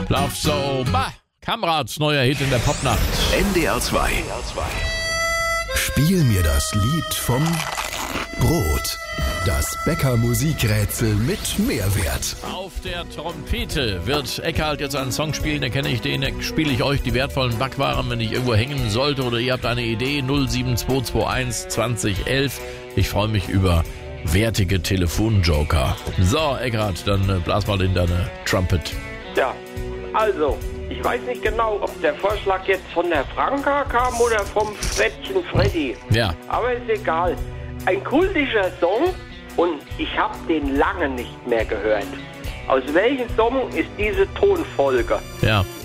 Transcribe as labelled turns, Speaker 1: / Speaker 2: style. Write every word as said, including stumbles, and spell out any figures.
Speaker 1: Love So, bah, Kamerads neuer Hit in der Popnacht.
Speaker 2: N D R zwei. Spiel mir das Lied vom Brot. Das Bäcker-Musikrätsel mit Mehrwert.
Speaker 1: Auf der Trompete wird Eckhard jetzt einen Song spielen, da kenne ich den, da spiele ich euch die wertvollen Backwaren, wenn ich irgendwo hängen sollte oder ihr habt eine Idee, null sieben zwei zwei eins zwanzig elf. Ich freue mich über wertige Telefonjoker. So, Eckhard, dann äh, blas mal in deine Trumpet.
Speaker 3: Ja, also, ich weiß nicht genau, ob der Vorschlag jetzt von der Franka kam oder vom Frettchen Freddy.
Speaker 1: Ja.
Speaker 3: Aber ist egal. Ein kultischer Song und ich habe den lange nicht mehr gehört. Aus welchem Song ist diese Tonfolge?
Speaker 1: Ja.